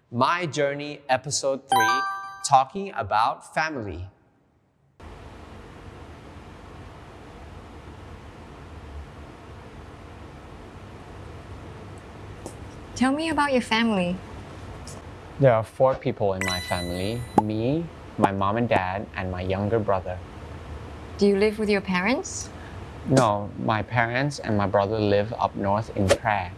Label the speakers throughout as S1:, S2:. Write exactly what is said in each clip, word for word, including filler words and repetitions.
S1: My Journey, Episode three, talking about family.
S2: Tell me about your family.
S3: There are four people in my family: me, my mom and dad, and my younger brother.
S2: Do you live with your parents?
S3: No, my parents and my brother live up north in Phrae.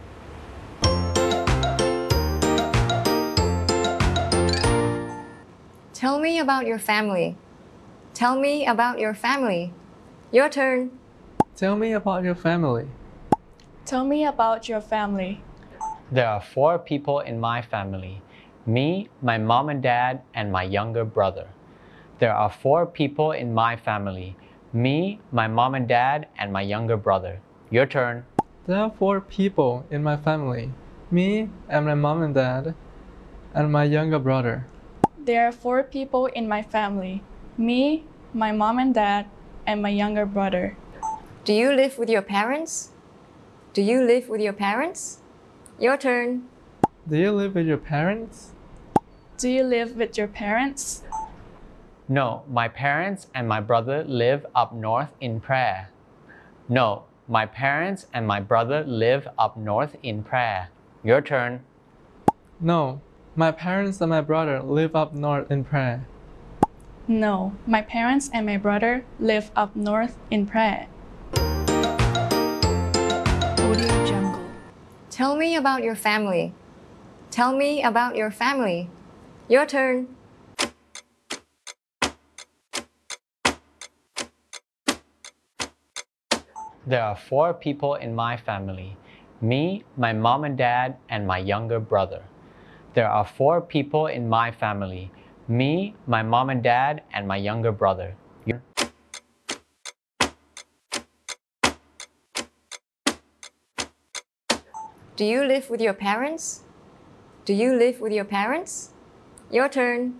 S2: Tell me about your family. Tell me about your family. Your turn.
S4: Tell me about your family.
S5: Tell me about your family.
S3: There are four people in my family: me, my mom and dad, and my younger brother. There are four people in my family: me, my mom and dad, and my younger brother. Your turn.
S4: There are four people in my family: me and my mom and dad, and my younger brother.
S5: There are four people in my family: me, my mom and dad, and my younger brother.
S2: Do you live with your parents? Do you live with your parents? Your turn.
S4: Do you live with your parents?
S5: Do you live with your parents?
S3: No, my parents and my brother live up north in Phrae. No, my parents and my brother live up north in Phrae. Your turn.
S4: No, my parents and my brother live up north in Phrae.
S5: No, my parents and my brother live up north in Phrae.
S2: Audio Jungle. Tell me about your family. Tell me about your family. Your turn.
S3: There are four people in my family: me, my mom and dad, and my younger brother. There are four people in my family: me, my mom and dad, and my younger brother.
S2: Do you live with your parents? Do you live with your parents? Your turn.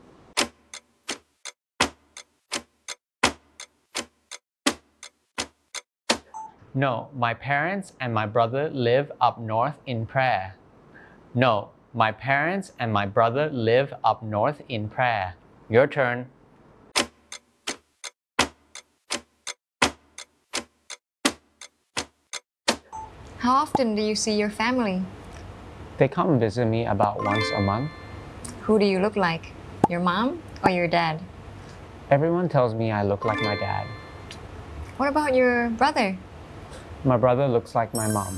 S3: No, my parents and my brother live up north in Phrae. No, my parents and my brother live up north in Phrae. Your turn.
S2: How often do you see your family?
S3: They come visit me about once a month.
S2: Who do you look like? Your mom or your dad?
S3: Everyone tells me I look like my dad.
S2: What about your brother?
S3: My brother looks like my mom.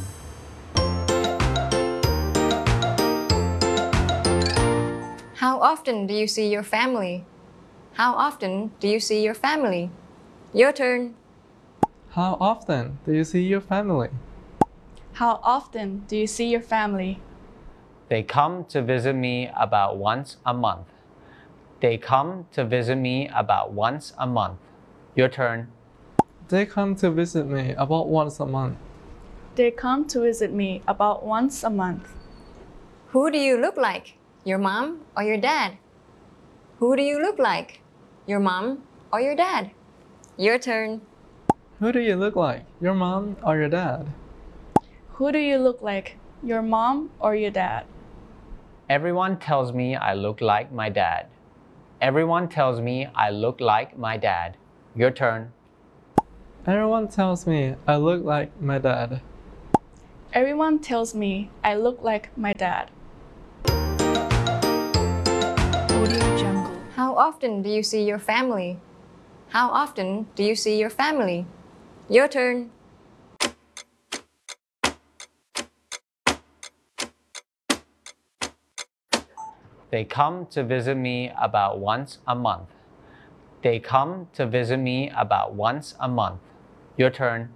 S2: How often do you see your family? How often do you see your family? Your turn.
S4: How often do you see your family?
S5: How often do you see your family?
S3: They come to visit me about once a month. They come to visit me about once a month. Your turn.
S4: They come to visit me about once a month.
S5: They come to visit me about once a month.
S2: Who do you look like? Your mom or your dad? Who do you look like? Your mom or your dad? Your turn.
S4: Who do you look like? Your mom or your dad?
S5: Who do you look like? Your mom or your dad?
S3: Everyone tells me I look like my dad. Everyone tells me I look like my dad. Your turn.
S4: Everyone tells me I look like my dad.
S5: Everyone tells me I look like my dad.
S2: Audio Jungle. How often do you see your family? How often do you see your family? Your turn.
S3: They come to visit me about once a month. They come to visit me about once a month. Your turn.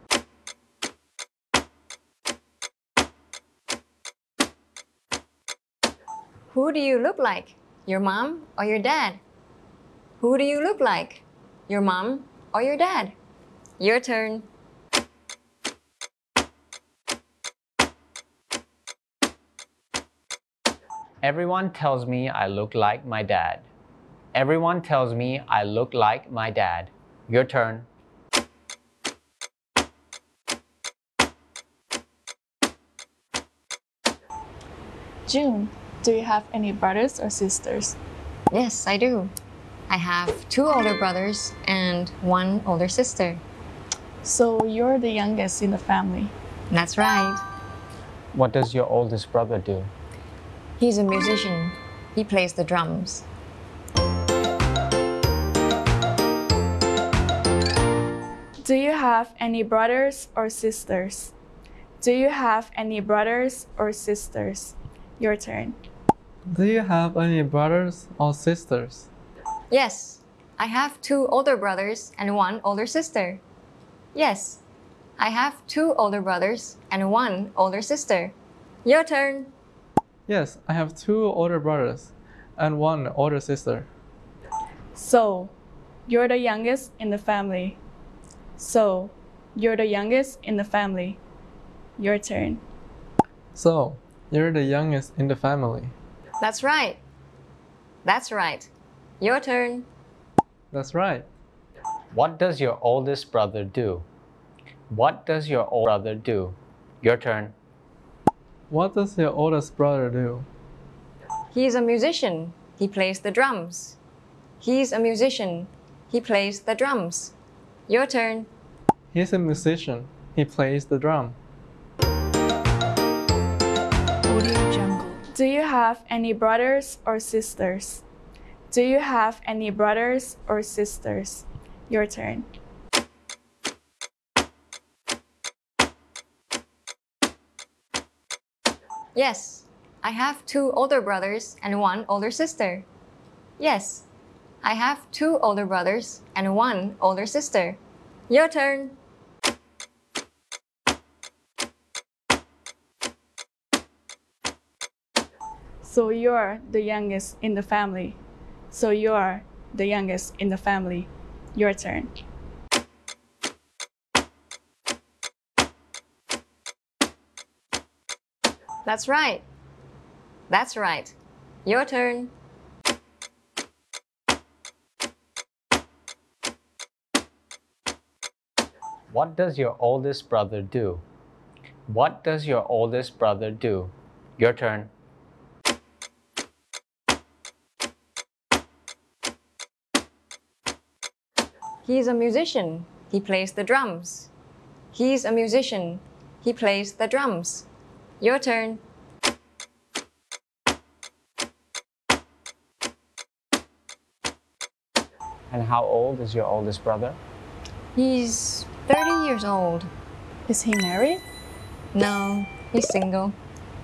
S2: Who do you look like? Your mom or your dad? Who do you look like? Your mom or your dad? Your turn.
S3: Everyone tells me I look like my dad. Everyone tells me I look like my dad. Your turn.
S5: June. Do you have any brothers or sisters?
S2: Yes, I do. I have two older brothers and one older sister.
S5: So you're the youngest in the family.
S2: That's right.
S3: What does your oldest brother do?
S2: He's a musician. He plays the drums.
S5: Do you have any brothers or sisters? Do you have any brothers or sisters? Your turn.
S4: Do you have any brothers or sisters?
S2: Yes, I have two older brothers and one older sister. Yes, I have two older brothers and one older sister. Your turn.
S4: Yes, I have two older brothers and one older sister.
S5: So, you're the youngest in the family. So, you're the youngest in the family. Your turn.
S4: So, you're the youngest in the family.
S2: That's right. That's right. Your turn.
S4: That's right.
S3: What does your oldest brother do? What does your old brother do? Your turn.
S4: What does your oldest brother do?
S2: He's a musician. He plays the drums. He's a musician. He plays the drums. Your turn.
S4: He's a musician. He plays the drum.
S5: Do you have any brothers or sisters? Do you have any brothers or sisters? Your turn.
S2: Yes, I have two older brothers and one older sister. Yes, I have two older brothers and one older sister. Your turn.
S5: So you're the youngest in the family. So you're the youngest in the family. Your turn.
S2: That's right. That's right. Your turn.
S3: What does your oldest brother do? What does your oldest brother do? Your turn.
S2: He's a musician. He plays the drums. He's a musician. He plays the drums. Your turn.
S3: And how old is your oldest brother?
S2: He's thirty years old.
S5: Is he married?
S2: No, he's single.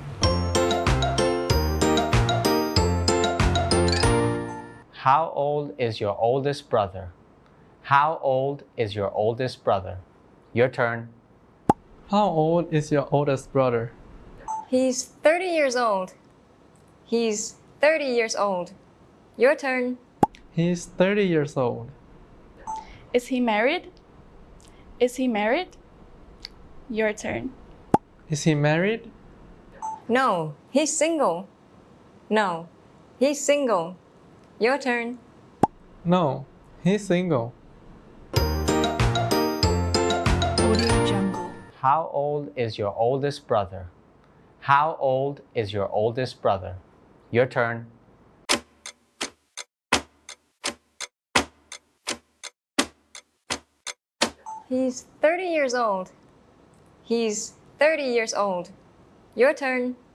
S3: How old is your oldest brother? How old is your oldest brother? Your turn.
S4: How old is your oldest brother?
S2: He's thirty years old. He's thirty years old. Your turn.
S4: He's thirty years old.
S5: Is he married? Is he married? Your turn.
S4: Is he married?
S2: No, he's single. No, he's single. Your turn.
S4: No, he's single.
S3: How old is your oldest brother? How old is your oldest brother? Your turn.
S2: He's thirty years old. He's thirty years old. Your turn.